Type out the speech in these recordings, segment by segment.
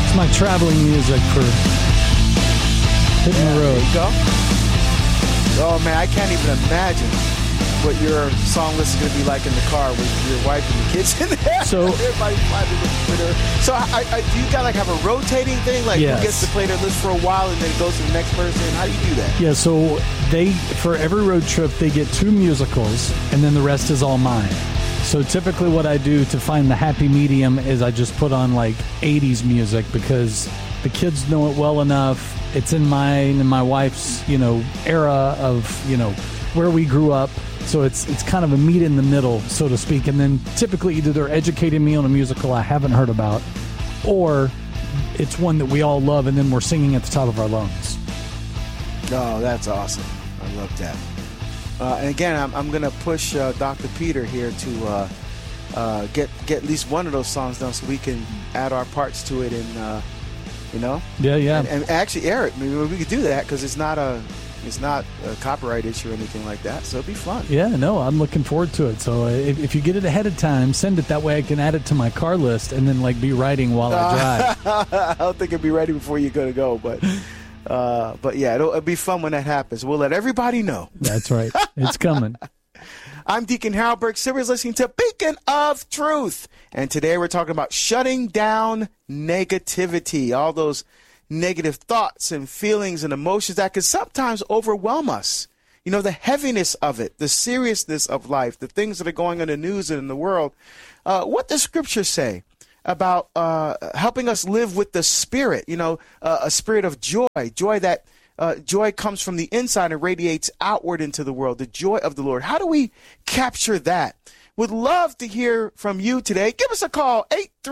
It's my traveling music for hitting the road. There you go. Oh, man, I can't even imagine what your song list is going to be like in the car with your wife and the kids in there. So, everybody with her. So do you got like have a rotating thing? Like yes. Who gets to play their list for a while and then it goes to the next person? How do you do that? Yeah, so for every road trip, they get 2 musicals, and then the rest is all mine. So typically what I do to find the happy medium is I just put on like 80s music because the kids know it well enough. It's in mine and my wife's, era of, where we grew up. So it's kind of a meet in the middle, so to speak. And then typically either they're educating me on a musical I haven't heard about, or it's one that we all love and then we're singing at the top of our lungs. Oh, that's awesome. I love that. And again, I'm going to push Dr. Peter here to get at least one of those songs done so we can add our parts to it and, Yeah. And actually air it. Maybe we could do that because it's not a copyright issue or anything like that. So it'd be fun. Yeah, no, I'm looking forward to it. So if you get it ahead of time, send it. That way I can add it to my car list and then be writing while I drive. I don't think it'd be ready before you're going to go, but yeah, it'll be fun when that happens. We'll let everybody know. That's right. It's coming. I'm Deacon Harold Burke-Sivers, listening to Beacon of Truth. And today we're talking about shutting down negativity, all those negative thoughts and feelings and emotions that can sometimes overwhelm us. The heaviness of it, the seriousness of life, the things that are going on in the news and in the world. What does Scripture say about helping us live with the Spirit, a spirit of joy that joy comes from the inside and radiates outward into the world, the joy of the Lord. How do we capture that? Would love to hear from you today. Give us a call,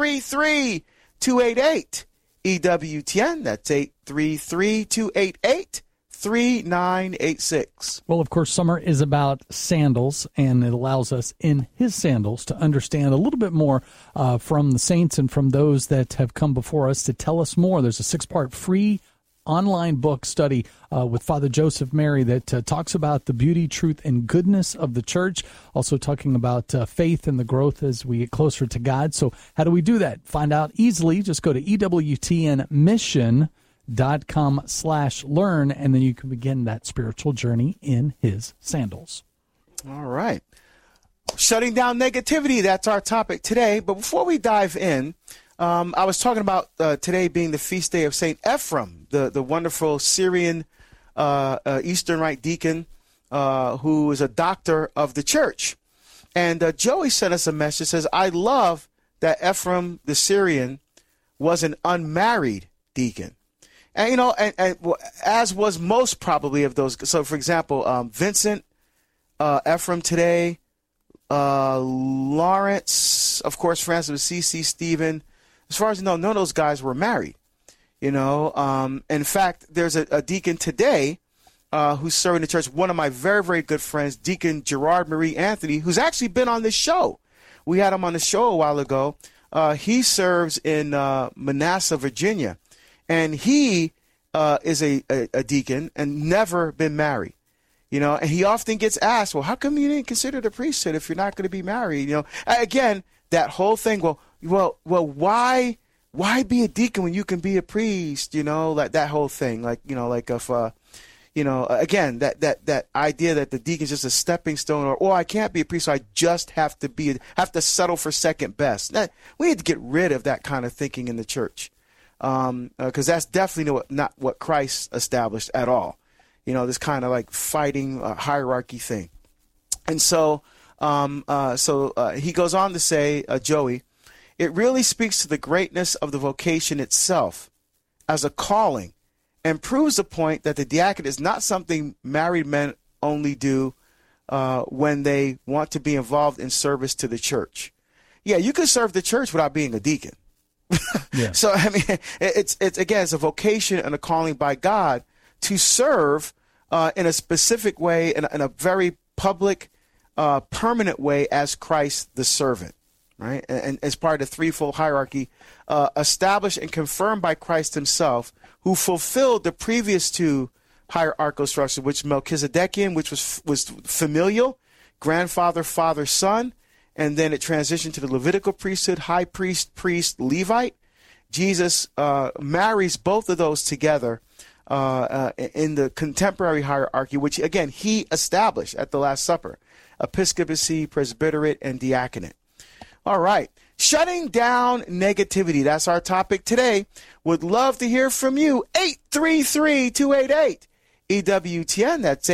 833-288-EWTN. That's 833-288-3986. Well, of course, summer is about sandals, and it allows us in his sandals to understand a little bit more from the saints and from those that have come before us to tell us more. There's a 6-part free online book study with Father Joseph Mary that talks about the beauty, truth, and goodness of the church, also talking about faith and the growth as we get closer to God. So how do we do that? Find out easily. Just go to EWTNmission.com/learn, and then you can begin that spiritual journey in his sandals. All right. Shutting down negativity, that's our topic today. But before we dive in, I was talking about today being the feast day of St. Ephraim, the wonderful Syrian Eastern Rite deacon who is a doctor of the church. And Joey sent us a message, says, I love that Ephraim the Syrian was an unmarried deacon. And, and as was most probably of those. So, for example, Vincent, Ephraim today, Lawrence, of course, Francis of Assisi, Stephen. As far as you know, none of those guys were married. In fact, there's a deacon today who's serving the church. One of my very, very good friends, Deacon Gerard Marie Anthony, who's actually been on this show. We had him on the show a while ago. He serves in Manassas, Virginia, and he is a deacon and never been married. And he often gets asked, well, how come you didn't consider the priesthood if you're not going to be married? Again, that whole thing, well, why be a deacon when you can be a priest? Like that whole thing, again, that idea that the deacon's just a stepping stone, or I can't be a priest, so I just have to settle for second best. We need to get rid of that kind of thinking in the church, because that's definitely not what Christ established at all. This kind of like fighting hierarchy thing. And so he goes on to say, Joey, it really speaks to the greatness of the vocation itself as a calling and proves the point that the diaconate is not something married men only do when they want to be involved in service to the church. Yeah, you can serve the church without being a deacon. Yeah. So, it's a vocation and a calling by God to serve in a specific way, in a very public, permanent way as Christ the servant. Right, and as part of the threefold hierarchy established and confirmed by Christ himself, who fulfilled the previous two hierarchical structures, which Melchizedekian, which was familial, grandfather, father, son, and then it transitioned to the Levitical priesthood, high priest, priest, Levite, Jesus marries both of those together in the contemporary hierarchy, which, again, he established at the Last Supper: episcopacy, presbyterate, and diaconate. All right. Shutting down negativity. That's our topic today. Would love to hear from you. 833-288-EWTN. That's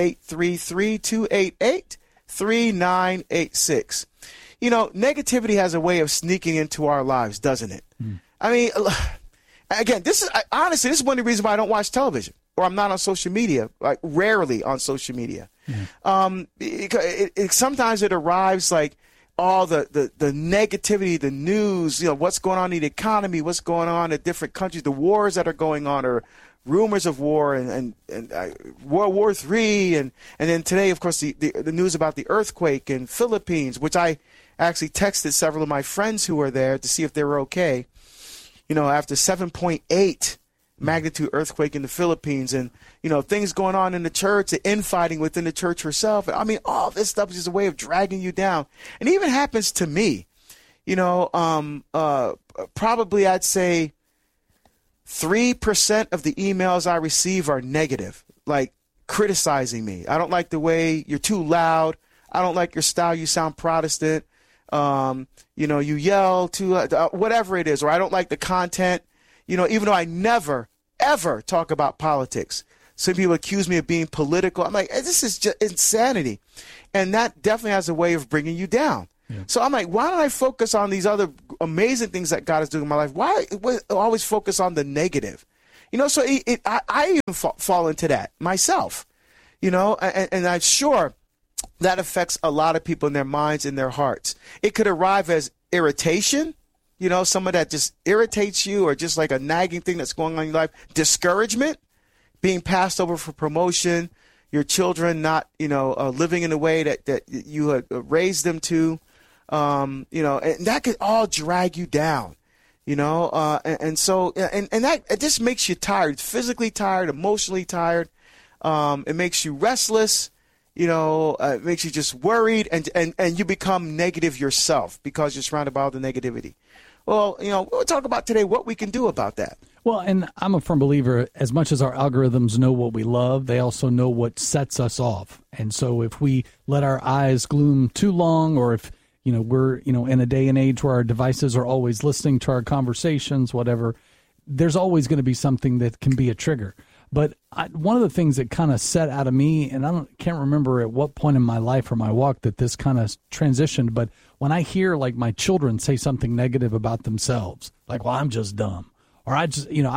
833-288-3986. You know, negativity has a way of sneaking into our lives, doesn't it? I mean, again, honestly, this is one of the reasons why I don't watch television, or I'm not on social media, like rarely on social media. Sometimes it arrives like all the negativity, the news, you know, what's going on in the economy, what's going on in different countries, the wars that are going on, or rumors of war, and World War III, and then today, of course, the news about the earthquake in Philippines, which I actually texted several of my friends who were there to see if they were okay. You know, after 7.8 magnitude earthquake in the Philippines, and, you know, things going on in the church, the infighting within the church herself. I mean, all this stuff is just a way of dragging you down. And it even happens to me. You know, probably I'd say 3% of the emails I receive are negative, like criticizing me. I don't like the way you're too loud. I don't like your style. You sound Protestant. You know, you yell too, whatever it is, or I don't like the content. You know, even though I never, ever talk about politics. Some people accuse me of being political. I'm like, this is just insanity. And that definitely has a way of bringing you down. Yeah. So I'm like, why don't I focus on these other amazing things that God is doing in my life? Why always focus on the negative? You know, so I even fall into that myself, you know, and I'm sure that affects a lot of people in their minds and their hearts. It could arrive as irritation. You know, someone that just irritates you, or just like a nagging thing that's going on in your life. Discouragement, being passed over for promotion, your children not, you know, living in the way that you had raised them to, you know, and that could all drag you down, you know, and so that it just makes you tired, physically tired, emotionally tired. It makes you restless. You know, it makes you just worried, and you become negative yourself because you're surrounded by all the negativity. Well, you know, we'll talk about today what we can do about that. Well, and I'm a firm believer, as much as our algorithms know what we love, they also know what sets us off. And so if we let our eyes gloom too long, or if, you know, we're, you know, in a day and age where our devices are always listening to our conversations, whatever, there's always going to be something that can be a trigger. But one of the things that kind of set out of me, and can't remember at what point in my life or my walk that this kind of transitioned, but when I hear like my children say something negative about themselves, like, well, I'm just dumb, or I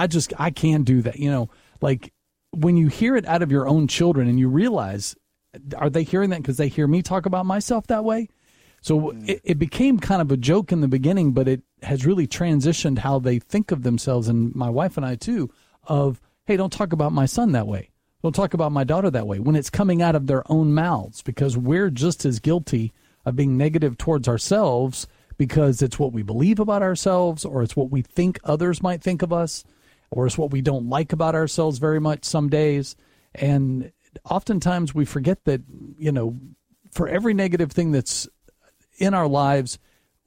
can't do that. You know, like when you hear it out of your own children and you realize, are they hearing that because they hear me talk about myself that way? So it became kind of a joke in the beginning, but it has really transitioned how they think of themselves, and my wife and I too, of, hey, don't talk about my son that way. Don't talk about my daughter that way, when it's coming out of their own mouths, because we're just as guilty of being negative towards ourselves because it's what we believe about ourselves, or it's what we think others might think of us, or it's what we don't like about ourselves very much some days. And oftentimes we forget that, you know, for every negative thing that's in our lives,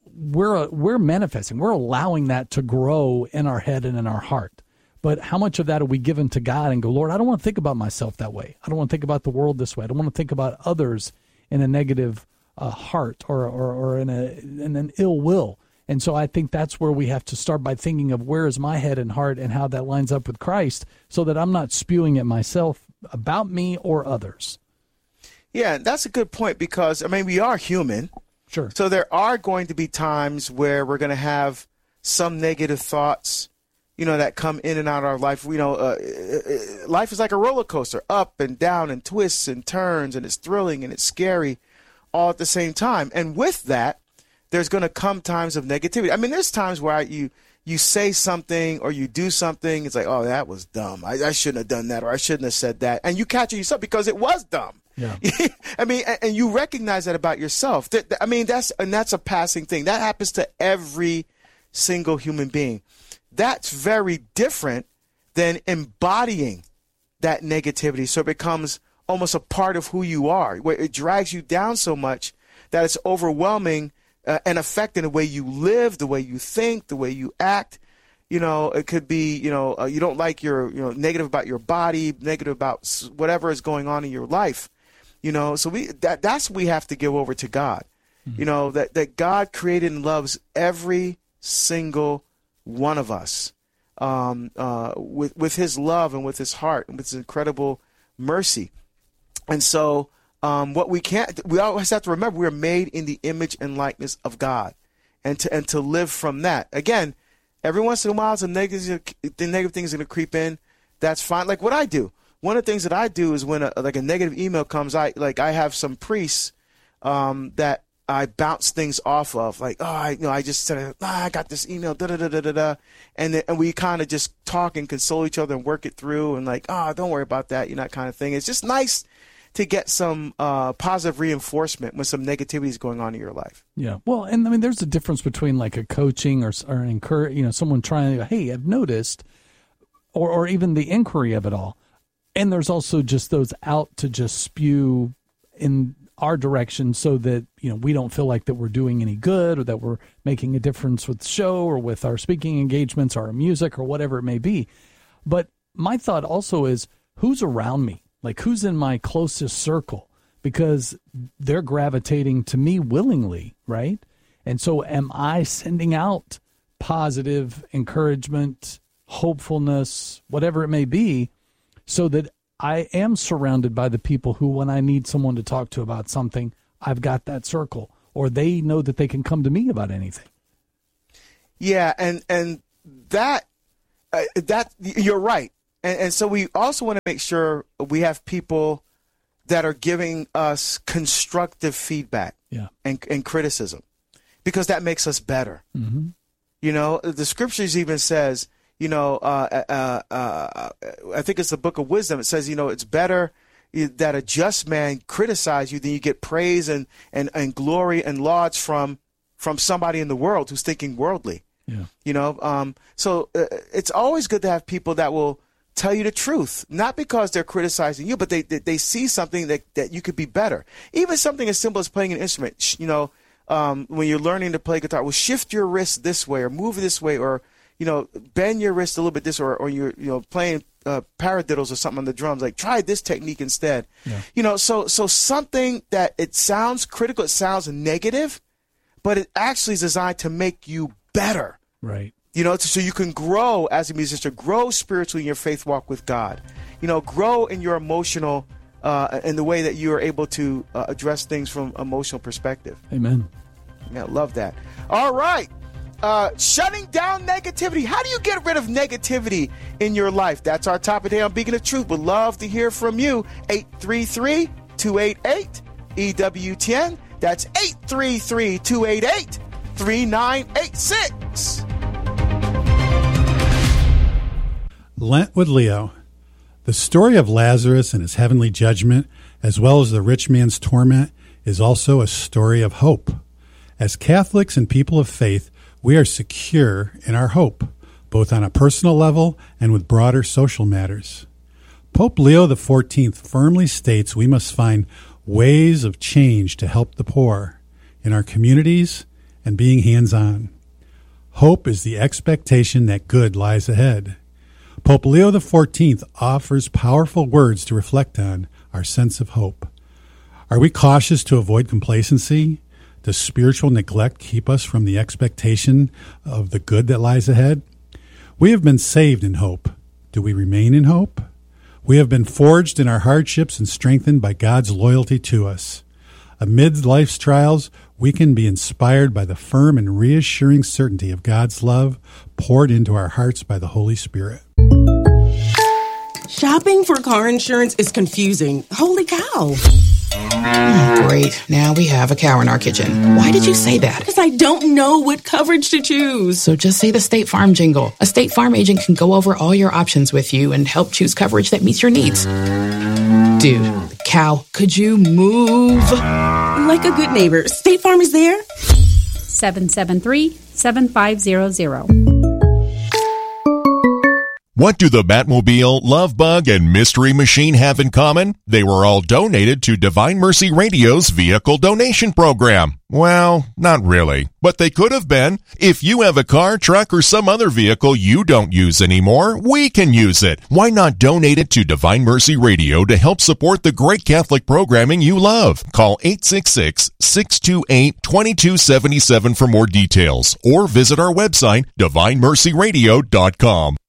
we're manifesting, we're allowing that to grow in our head and in our heart. But how much of that are we given to God and go, Lord, I don't want to think about myself that way. I don't want to think about the world this way. I don't want to think about others in a negative heart or in an ill will. And so I think that's where we have to start by thinking of where is my head and heart and how that lines up with Christ, so that I'm not spewing at myself about me or others. Yeah, that's a good point, because, I mean, we are human. Sure. So there are going to be times where we're going to have some negative thoughts, you know, that come in and out of our life. You know, life is like a roller coaster, up and down and twists and turns, and it's thrilling and it's scary all at the same time. And with that, there's going to come times of negativity. I mean, there's times where you say something or you do something, it's like, oh, that was dumb. I shouldn't have done that, or I shouldn't have said that. And you catch yourself because it was dumb. Yeah. I mean, and you recognize that about yourself. I mean, that's a passing thing. That happens to every single human being. That's very different than embodying that negativity. So it becomes almost a part of who you are, where it drags you down so much that it's overwhelming and affecting the way you live, the way you think, the way you act. It could be, you don't like negative about your body, negative about whatever is going on in your life. So that's what we have to give over to God. Mm-hmm. That God created and loves every single one of us with his love and with his heart and with his incredible mercy. And so we always have to remember we're made in the image and likeness of God, and to live from that. Again, every once in a while, some negative things are going to creep in. That's fine. Like what I do. One of the things that I do is when a negative email comes, I have some priests that I bounce things off of. Like, I just said, I got this email, and we kind of just talk and console each other and work it through, and don't worry about that, that kind of thing. It's just nice to get some positive reinforcement when some negativity is going on in your life. Yeah. Well, and I mean, there's a difference between like a coaching or encourage, someone trying to, hey, I've noticed, or even the inquiry of it all. And there's also just those out to just spew in our direction so that, we don't feel like that we're doing any good or that we're making a difference with the show or with our speaking engagements or our music or whatever it may be. But my thought also is, who's around me? Like, who's in my closest circle? Because they're gravitating to me willingly, right? And so am I sending out positive encouragement, hopefulness, whatever it may be, so that I am surrounded by the people who, when I need someone to talk to about something, I've got that circle, or they know that they can come to me about anything. Yeah, and that you're right. And so we also want to make sure we have people that are giving us constructive feedback and criticism, because that makes us better. Mm-hmm. The scriptures even says, I think it's the book of wisdom. It says, it's better that a just man criticize you than you get praise and glory and lauds from somebody in the world who's thinking worldly. Yeah. So it's always good to have people that will tell you the truth, not because they're criticizing you, but they see something that you could be better. Even something as simple as playing an instrument. When you're learning to play guitar, well, shift your wrist this way or move this way, or bend your wrist a little bit this, or you're playing paradiddles or something on the drums. Like, try this technique instead. Yeah. So something that it sounds critical, it sounds negative, but it actually is designed to make you better. Right. So you can grow as a musician, grow spiritually in your faith walk with God, grow in your emotional, in the way that you are able to address things from emotional perspective. Amen. Yeah, love that. All right. Shutting down negativity. How do you get rid of negativity in your life? That's our topic today on Beacon of Truth. Would love to hear from you. 833-288-EWTN. That's 833-288-3986. Lent with Leo. The story of Lazarus and his heavenly judgment, as well as the rich man's torment, is also a story of hope. As Catholics and people of faith, we are secure in our hope, both on a personal level and with broader social matters. Pope Leo XIV firmly states we must find ways of change to help the poor in our communities and being hands-on. Hope is the expectation that good lies ahead. Pope Leo XIV offers powerful words to reflect on our sense of hope. Are we cautious to avoid complacency? Does spiritual neglect keep us from the expectation of the good that lies ahead? We have been saved in hope. Do we remain in hope? We have been forged in our hardships and strengthened by God's loyalty to us. Amid life's trials, we can be inspired by the firm and reassuring certainty of God's love poured into our hearts by the Holy Spirit. Shopping for car insurance is confusing. Holy cow. Great. Now we have a cow in our kitchen. Why did you say that? Because I don't know what coverage to choose. So just say the State Farm jingle. A State Farm agent can go over all your options with you and help choose coverage that meets your needs. Dude, cow, could you move? Like a good neighbor, State Farm is there. 773-7500. What do the Batmobile, Love Bug, and Mystery Machine have in common? They were all donated to Divine Mercy Radio's vehicle donation program. Well, not really, but they could have been. If you have a car, truck, or some other vehicle you don't use anymore, we can use it. Why not donate it to Divine Mercy Radio to help support the great Catholic programming you love? Call 866-628-2277 for more details, or visit our website, divinemercyradio.com.